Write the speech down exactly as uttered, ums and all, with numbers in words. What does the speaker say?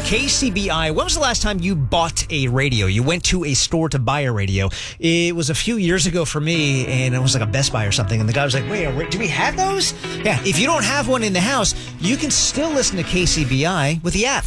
K C B I, when was the last time you bought a radio? You went to a store to buy a radio. It was a few years ago for me, and it was like a Best Buy or something, and the guy was like, wait, do we have those? Yeah, if you don't have one in the house, you can still listen to K C B I with the app.